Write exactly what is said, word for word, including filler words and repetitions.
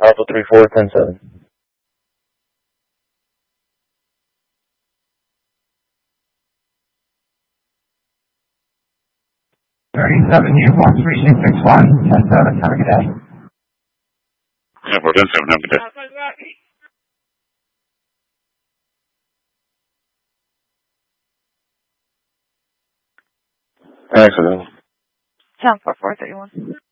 Alpha three four ten seven. thirty-seven, U one three six six one, ten seven, have a good day. Yeah, for ten seven, have a good day. Excellent. ten four four thirty one.